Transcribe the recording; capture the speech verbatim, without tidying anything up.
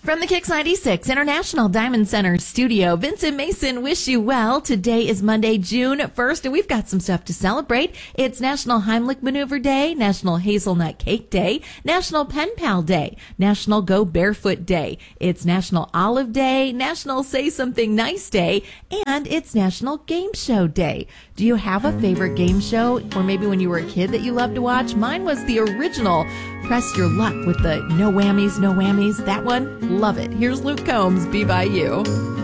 From the Kix ninety-six International Diamond Center studio, Vincent Mason wish you well. Today is Monday, June first, and we've got some stuff to celebrate. It's National Heimlich Maneuver Day, National Hazelnut Cake Day, National Pen Pal Day, National Go Barefoot Day. It's National Olive Day, National Say Something Nice Day, and it's National Game Show Day. Do you have a favorite game show, or maybe when you were a kid that you loved to watch? Mine was the original Press Your Luck with the no whammies, no whammies. That one, love it. Here's Luke Combs, Be By You.